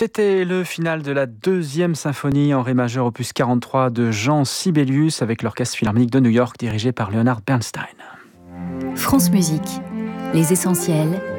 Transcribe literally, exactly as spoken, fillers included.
C'était le final de la deuxième symphonie en ré majeur opus quarante-trois de Jean Sibelius avec l'Orchestre Philharmonique de New York dirigé par Leonard Bernstein. France Musique, les essentiels,